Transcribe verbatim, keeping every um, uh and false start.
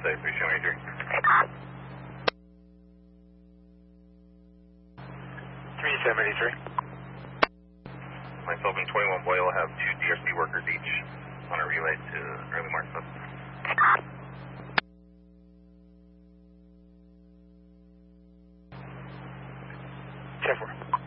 Say three seven eight three. three seven eight three. Myself and twenty-one Boyle will have two D R C workers each on a relay to early Marksville. ten four.